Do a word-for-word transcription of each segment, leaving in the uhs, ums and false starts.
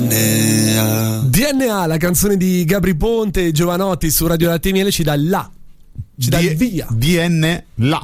N A. D N A, la canzone di Gabry Ponte e Giovanotti su Radio Latte Miele, ci dà là, ci dà il via. D N là.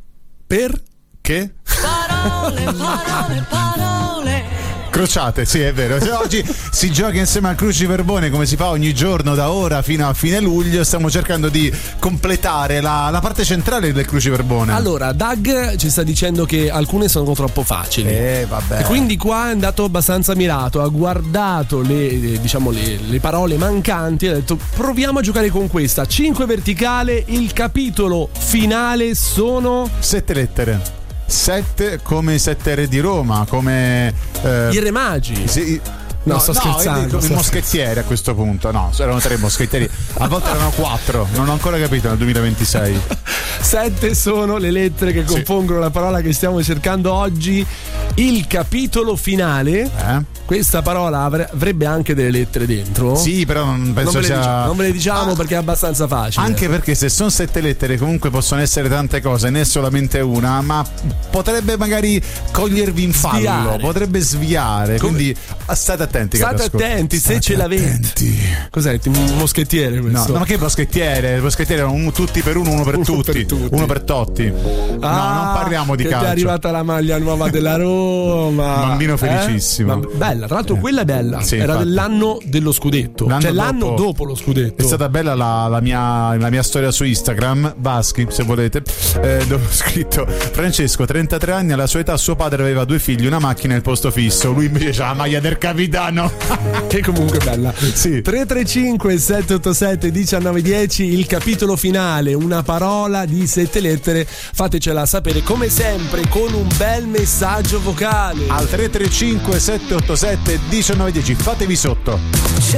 Per? Che? Parole, parole, parole. Crociate, sì, è vero. Oggi si gioca insieme al Cruciverbone come si fa ogni giorno da ora fino a fine luglio. Stiamo cercando di completare la, la parte centrale del Cruciverbone. Allora, Doug ci sta dicendo che alcune sono troppo facili. Eh, vabbè. E quindi qua è andato abbastanza mirato, ha guardato le, diciamo, le, le parole mancanti e ha detto proviamo a giocare con questa. cinque verticale, il capitolo finale sono sette lettere. Sette come sette re di Roma, come eh, i Re Magi. Sì, no, no, sto no, scherzando. I moschettieri a questo punto. No, erano tre moschettieri. A volte erano quattro. Non ho ancora capito nel duemilaventisei. Sette sono le lettere che compongono sì. la parola che stiamo cercando oggi. Il capitolo finale. Eh? Questa parola avrebbe anche delle lettere dentro. Sì, però non penso non ve sia. Diciamo, non ve le diciamo ah, perché è abbastanza facile. Anche perché se sono sette lettere, comunque possono essere tante cose, ne è solamente una, ma potrebbe magari cogliervi in fallo, sviare. Potrebbe sviare. Come? Quindi state attenti. State attenti, state se ce l'avete. Attenti. Cos'è? Un moschettiere questo? No, no, ma che moschettiere? Il moschettiere erano un, tutti per uno, uno per, uno tutti. per tutti. Uno per Totti. Ah, no, non parliamo di che calcio. È arrivata la maglia nuova della Roma. Un bambino felicissimo. Eh? Bella, tra l'altro eh. quella è bella. Sì, era infatti. dell'anno dello scudetto. L'anno cioè dopo, l'anno dopo lo scudetto. È stata bella la, la, mia, la mia storia su Instagram, Baschi, se volete, eh, dove ho scritto: Francesco, trentatré anni, alla sua età suo padre aveva due figli, una macchina e il posto fisso. Lui invece c'ha la maglia del capitano. Che comunque è bella. Sì. tre tre cinque sette otto sette uno nove uno zero, il capitolo finale, una parola di sette lettere. Fatecela sapere come sempre con un bel messaggio vocale al tre tre cinque sette otto sette uno nove uno zero. Fatevi sotto.